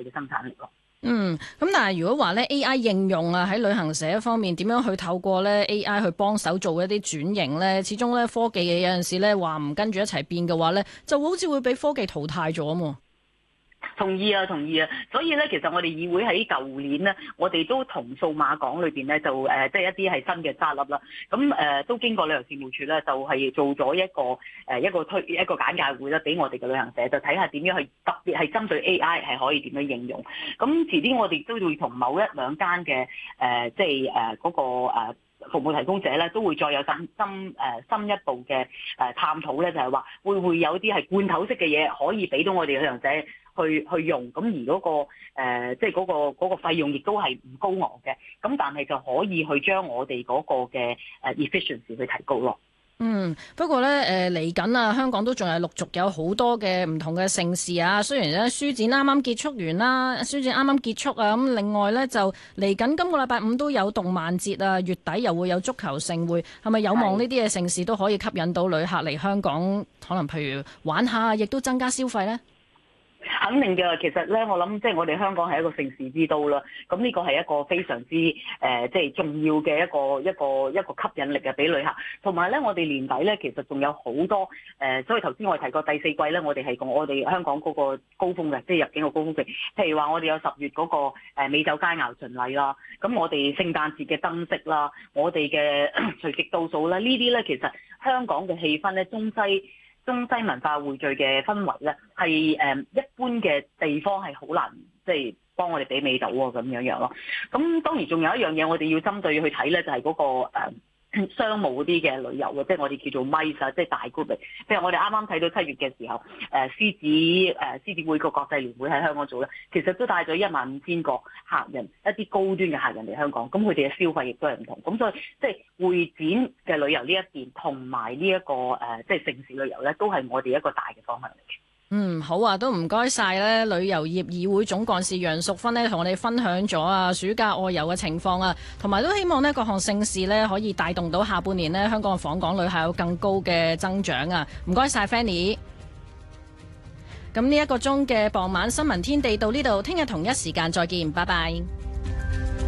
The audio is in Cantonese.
哋嘅生產力咯。 咁但係如果話咧 AI 應用啊喺旅行社方面點樣去透過咧 AI 去幫手做一啲轉型咧？始終咧科技嘅有陣時咧話唔跟住一齊變嘅話咧，就好似會俾科技淘汰咗啊嘛。 同意啊，同意啊！所以咧，其實我哋議會喺舊年咧，我哋都同數碼港裏邊咧，就即係一啲係新嘅沙粒啦。咁都經過旅遊事務處咧，就係做咗一個簡介會啦，俾我哋嘅旅行社，就睇下點樣去特別係針對 AI 係可以點樣應用。咁遲啲我哋都會同某一兩間嘅嗰個服務提供者咧，都會再有深一步嘅探討咧，就係話會唔會有啲係罐頭式嘅嘢可以俾到我哋旅行社去用，咁而嗰個即係嗰個費用亦都係唔高昂嘅，咁但係就可以去將我哋嗰個嘅efficiency 去提高咯。 不過咧嚟緊啊，香港都仲係陸續有好多嘅唔同嘅盛事啊。雖然咧書展啱啱結束完啦，書展啱啱結束啊，咁另外咧就嚟緊今個禮拜五都有動漫節啊，月底又會有足球盛會，係咪有望呢啲嘅盛事都可以吸引到旅客嚟香港，可能譬如玩下，亦都增加消費呢？ 肯定嘅，其實咧，我諗即係我哋香港係一個盛事之都啦。咁呢個係一個非常之即係重要嘅一個吸引力嘅俾旅客。同埋咧，我哋年底咧其實仲有好多所以頭先我提過第四季咧，我哋係我哋香港嗰個高峰嘅，即係入境嘅高峰期。譬如話我哋有10月嗰個美酒佳肴巡禮啦，咁我哋聖誕節嘅燈飾啦，我哋嘅除夕倒數啦，呢啲咧其實香港嘅氣氛咧，中西文化匯聚嘅氛圍咧，係一般嘅地方係好難即係幫我哋媲美到喎咁樣咯。咁當然仲有一樣嘢，我哋要針對去睇咧，就係嗰個商務嗰啲嘅旅遊嘅，即係我哋叫做 MICE 啊，即係大 group 嚟。譬如我哋啱啱睇到7月嘅時候，獅子會個國際聯會喺香港做咧，其實都帶咗15000個客人，一啲高端嘅客人嚟香港。咁佢哋嘅消費亦都係唔同。咁所以即係會展嘅旅遊呢一邊，同埋呢一個即係城市旅遊咧，都係我哋一個大嘅方向嚟嘅。 好啊，都唔該晒咧，旅遊業議會總幹事楊淑芬呢，同我哋分享咗啊暑假外遊嘅情況啊，同埋都希望呢各項盛事呢可以帶動到下半年呢香港嘅訪港旅客有更高嘅增長啊！唔該晒 Fanny。咁呢一個鐘嘅傍晚新聞天地到呢度，聽日同一時間再見，拜拜。